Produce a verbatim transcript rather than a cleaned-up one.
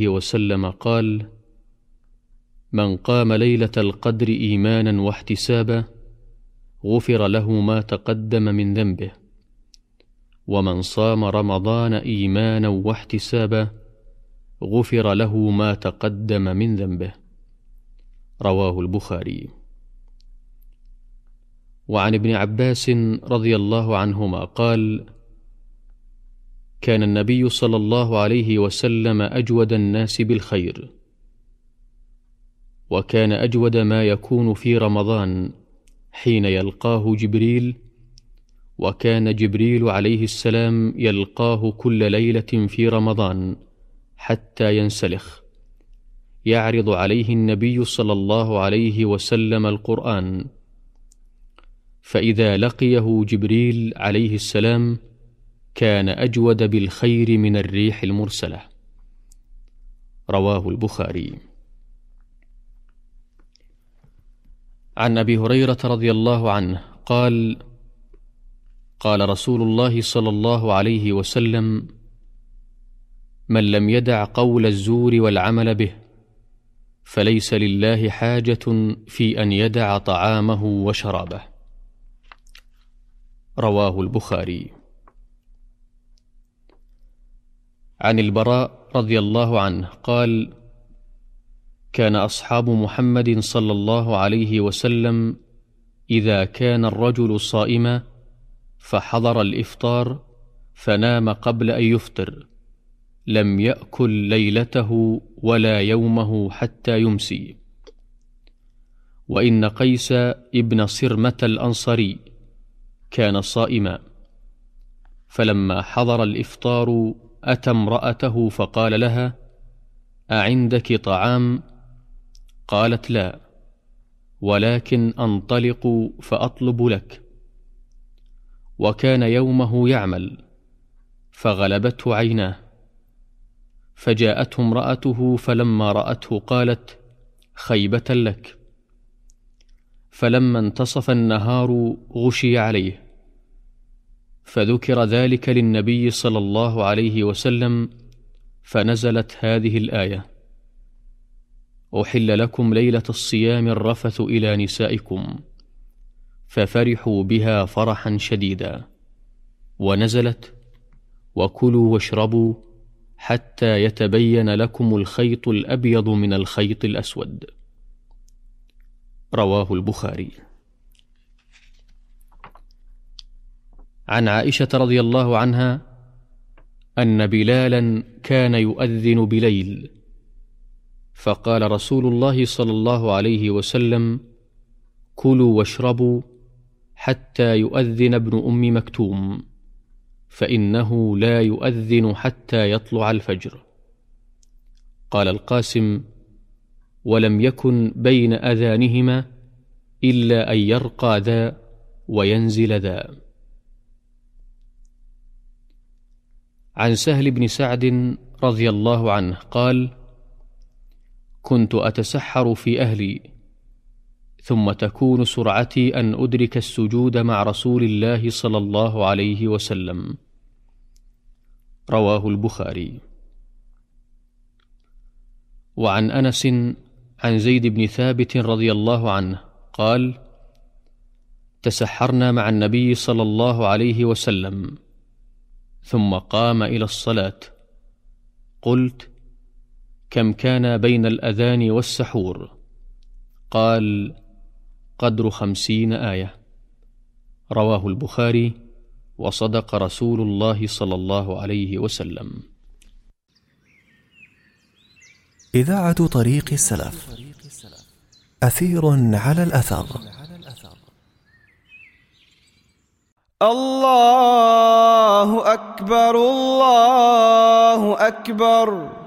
عليه وسلم قال: من قام ليلة القدر إيمانا واحتسابا غفر له ما تقدم من ذنبه، ومن صام رمضان إيمانا واحتسابا غفر له ما تقدم من ذنبه. رواه البخاري. وعن ابن عباس رضي الله عنهما قال: كان النبي صلى الله عليه وسلم أجود الناس بالخير، وكان أجود ما يكون في رمضان حين يلقاه جبريل، وكان جبريل عليه السلام يلقاه كل ليلة في رمضان حتى ينسلخ، يعرض عليه النبي صلى الله عليه وسلم القرآن، فإذا لقيه جبريل عليه السلام كان أجود بالخير من الريح المرسلة. رواه البخاري. عن أبي هريرة رضي الله عنه قال: قال رسول الله صلى الله عليه وسلم: من لم يدع قول الزور والعمل به فليس لله حاجة في أن يدع طعامه وشرابه. رواه البخاري. عن البراء رضي الله عنه قال: كان أصحاب محمد صلى الله عليه وسلم إذا كان الرجل صائما فحضر الإفطار فنام قبل أن يفطر لم يأكل ليلته ولا يومه حتى يمسي. وإن قيس ابن صرمة الأنصاري كان صائما، فلما حضر الإفطار أتى امرأته فقال لها: أعندك طعام؟ قالت: لا، ولكن أنطلق فأطلب لك. وكان يومه يعمل فغلبته عيناه، فجاءته امرأته فلما رأته قالت: خيبة لك. فلما انتصف النهار غشي عليه، فذكر ذلك للنبي صلى الله عليه وسلم، فنزلت هذه الآية: أحل لكم ليلة الصيام الرفث إلى نسائكم، ففرحوا بها فرحا شديدا. ونزلت: وكلوا واشربوا حتى يتبين لكم الخيط الأبيض من الخيط الأسود. رواه البخاري. عن عائشة رضي الله عنها أن بلالا كان يؤذن بليل، فقال رسول الله صلى الله عليه وسلم: كلوا واشربوا حتى يؤذن ابن أم مكتوم، فإنه لا يؤذن حتى يطلع الفجر. قال القاسم: ولم يكن بين أذانهما إلا أن يرقى ذا وينزل ذا. عن سهل بن سعد رضي الله عنه قال: كنت أتسحر في أهلي، ثم تكون سرعتي أن أدرك السجود مع رسول الله صلى الله عليه وسلم. رواه البخاري. وعن أنس عن زيد بن ثابت رضي الله عنه قال: تسحرنا مع النبي صلى الله عليه وسلم، ثم قام إلى الصلاة. قلت: كم كان بين الأذان والسحور؟ قال: قدر خمسين آية. رواه البخاري. وصدق رسول الله صلى الله عليه وسلم. إذاعة طريق السلف، أثير على الأثر. الله أكبر، الله أكبر.